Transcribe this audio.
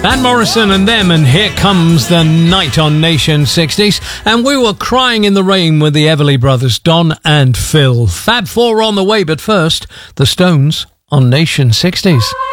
Van Morrison and them, and Here Comes the Night on Nation 60s. And we were crying in the rain with the Everly Brothers, Don and Phil. Fab Four on the way, but first, the Stones on Nation 60s.